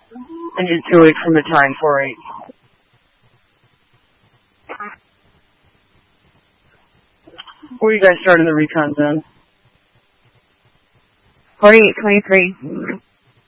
And you're 2 weeks from the time, 4-8. Where you guys starting the recon zone? 4823.